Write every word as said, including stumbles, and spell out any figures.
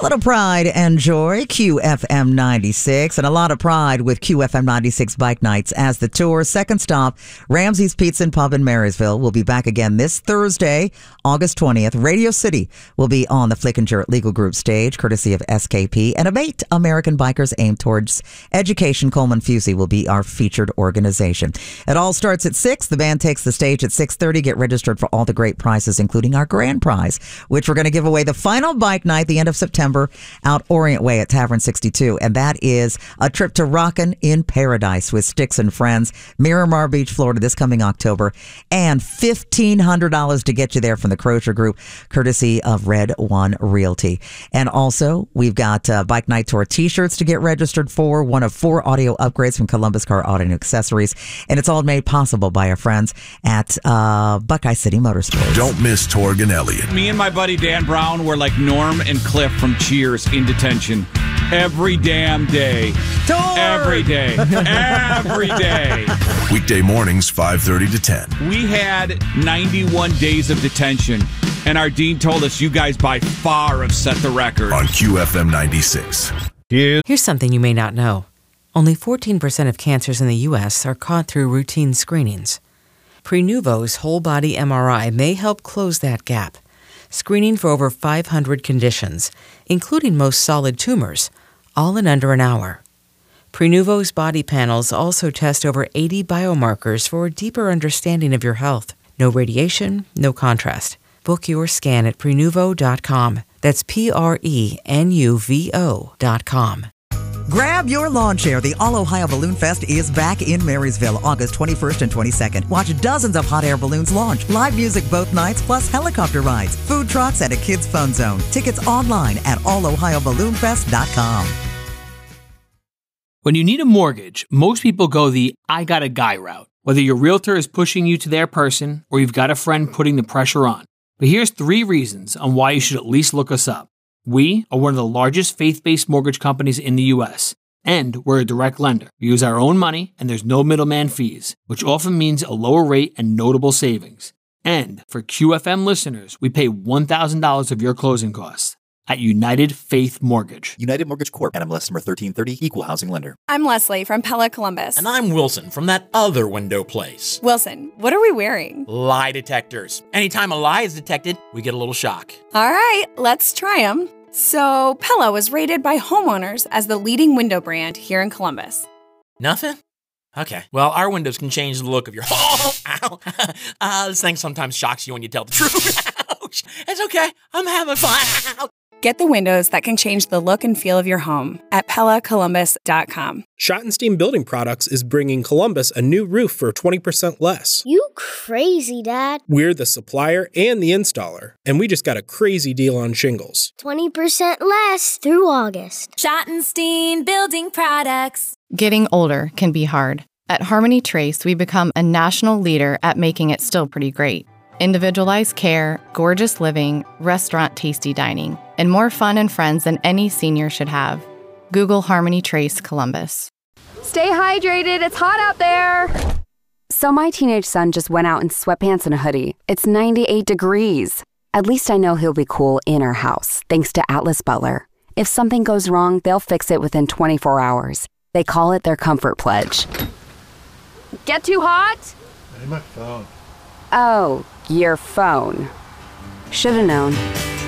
A little pride and joy, Q F M ninety-six, and a lot of pride with Q F M ninety-six Bike Nights as the tour. Second stop, Ramsey's Pizza and Pub in Marysville. We'll be back again this Thursday, August twentieth. Radio City will be on the Flickinger Legal Group stage, courtesy of S K P. And Abate American Bikers Aimed Towards Education. Coleman Fusey will be our featured organization. It all starts at six. The band takes the stage at six thirty. Get registered for all the great prizes, including our grand prize, which we're going to give away the final bike night, the end of September, out Orient Way at Tavern sixty-two. And that is a trip to Rockin' in Paradise with Sticks and Friends, Miramar Beach, Florida, this coming October. And fifteen hundred dollars to get you there from the Crozier Group, courtesy of Red One Realty. And also, we've got uh, Bike Night Tour t-shirts to get registered for, one of four audio upgrades from Columbus Car Audio and Accessories. And it's all made possible by our friends at uh, Buckeye City Motorsports. Don't miss Torg and Elliott. Me and my buddy Dan Brown were like Norm and Cliff from Cheers in detention every damn day. Torg! Every day. Every day. Weekday mornings, five thirty to ten. We had ninety-one days of detention, and our dean told us you guys by far have set the record. On Q F M ninety-six. Here's something you may not know. Only fourteen percent of cancers in the U S are caught through routine screenings. Prenuvo's whole-body M R I may help close that gap, screening for over five hundred conditions, including most solid tumors, all in under an hour. Prenuvo's body panels also test over eighty biomarkers for a deeper understanding of your health. No radiation, no contrast. Book your scan at prenuvo dot com. That's P R E N U V O dot com. Grab your lawn chair. The All Ohio Balloon Fest is back in Marysville, August twenty-first and twenty-second. Watch dozens of hot air balloons launch, live music both nights, plus helicopter rides, food trucks, and a kids' fun zone. Tickets online at all ohio balloon fest dot com. When you need a mortgage, most people go the I got a guy route, whether your realtor is pushing you to their person or you've got a friend putting the pressure on. But here's three reasons on why you should at least look us up. We are one of the largest faith-based mortgage companies in the U S, and we're a direct lender. We use our own money, and there's no middleman fees, which often means a lower rate and notable savings. And for Q F M listeners, we pay one thousand dollars of your closing costs at United Faith Mortgage. United Mortgage Corp. N M L S number thirteen thirty, Equal Housing Lender. I'm Leslie from Pella Columbus. And I'm Wilson from that other window place. Wilson, what are we wearing? Lie detectors. Anytime a lie is detected, we get a little shock. All right, let's try them. So, Pella was rated by homeowners as the leading window brand here in Columbus. Nothing? Okay. Well, our windows can change the look of your home. Ow. Uh, this thing sometimes shocks you when you tell the truth. Ouch. It's okay. I'm having fun. Get the windows that can change the look and feel of your home at pella columbus dot com. Schottenstein Building Products is bringing Columbus a new roof for twenty percent less. You crazy, Dad. We're the supplier and the installer, and we just got a crazy deal on shingles. twenty percent less through August. Schottenstein Building Products. Getting older can be hard. At Harmony Trace, we become a national leader at making it still pretty great. Individualized care, gorgeous living, restaurant tasty dining, and more fun and friends than any senior should have. Google Harmony Trace Columbus. Stay hydrated, it's hot out there! So my teenage son just went out in sweatpants and a hoodie. It's ninety-eight degrees. At least I know he'll be cool in our house, thanks to Atlas Butler. If something goes wrong, they'll fix it within twenty-four hours. They call it their Comfort Pledge. Get too hot? Hey, my phone. Oh, your phone. Should've known.